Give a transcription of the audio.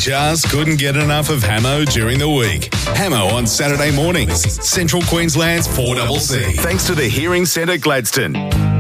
just couldn't get enough of Hamo during the week. Hamo on Saturday mornings. Central Queensland's 4CC. Thanks to the Hearing Centre Gladstone.